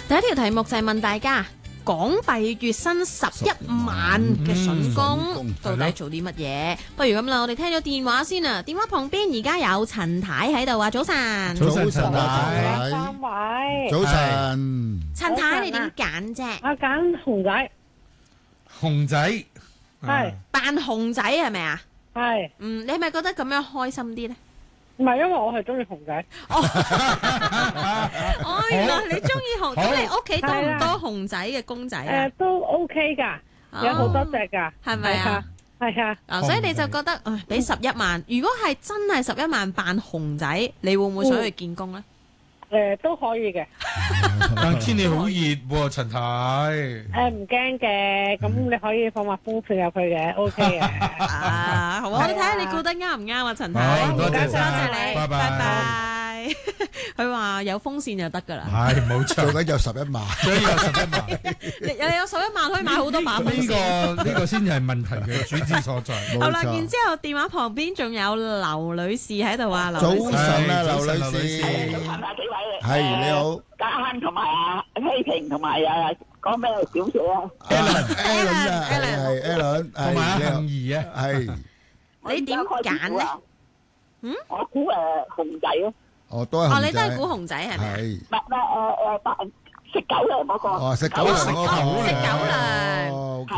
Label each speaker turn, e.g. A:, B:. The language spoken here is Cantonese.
A: 第一條題目就係問大家港幣月薪11萬嘅筍工到底做啲乜嘢？不如咁啦，我哋聽咗電話先啊！電話旁邊而家有陳太喺度啊，早晨。
B: 早晨，陳
C: 三
B: 太。
C: 位，
B: 早晨。
A: 陳太，你點揀啫？
C: 我揀熊仔，
B: 熊仔。
C: 係
A: 扮熊仔係咪啊？
C: 係，
A: 你係咪覺得咁樣開心啲呢？
C: 唔係因為我係中意熊仔，
A: 哦，原來你中意熊，咁你屋企多唔
C: 係啊
A: 多熊仔嘅公仔啊？
C: 都 OK 㗎，有好多隻㗎，
A: 係咪啊？
C: 係啊，
A: 啊，所以你就覺得，俾11萬，如果係真係11萬扮熊仔，你會唔會想去見工呢？
C: 都可以嘅，
B: 但天氣好熱喎，陳太。
C: 唔驚嘅，咁你可以放埋風扇入去嘅，OK 嘅。
A: 啊，好啊，我哋睇下你估得啱唔啱啊，陳太。
B: 好，多謝
A: 多謝你，
B: 拜拜。
A: 拜拜。佢話有風扇就得㗎啦。
B: 係冇錯，
D: 最緊有11萬，
B: 最緊有11萬。
A: 你有11萬可以買好多把風扇。
B: 呢個先係問題嘅主旨所在。
A: 好啦，然之後電話旁邊仲有劉女士喺度啊，劉
D: 早
A: 女士。
D: 晨啊，劉女
B: 早晨
D: 士，
E: 早晨啊，幾位？
D: 係你好
E: 嘉欣同埋希平同埋講咩小姐啊？
D: ，Alan 啊，係 Alan，
B: 同埋阿
D: 係
B: 杏兒啊，
D: 係，
A: 你點揀呢？
E: 我估熊仔咯，
D: 哦，都係
A: 哦，
D: 熊仔
A: 你都係估熊仔係咪啊？
D: 係，
E: 唔係食狗糧嗰個。
D: 哦，食狗糧嗰個，
A: 食狗糧。